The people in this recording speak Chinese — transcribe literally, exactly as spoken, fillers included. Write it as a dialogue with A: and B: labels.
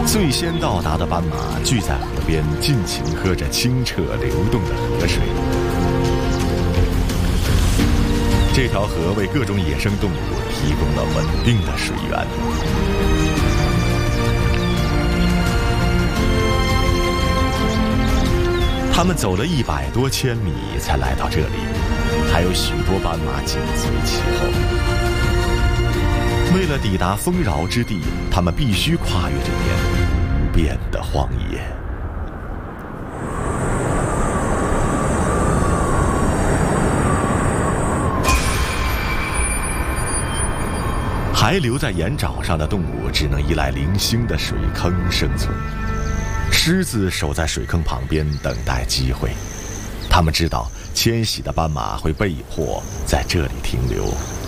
A: 最先到达的斑马聚在河边，尽情喝着清澈流动的河水。这条河为各种野生动物提供了稳定的水源。他们走了一百多千米才来到这里，还有许多斑马紧随其后。为了抵达丰饶之地，他们必须跨越这片无边的荒野。还留在岩沼上的动物只能依赖零星的水坑生存。狮子守在水坑旁边等待机会，他们知道迁徙的斑马会被迫在这里停留，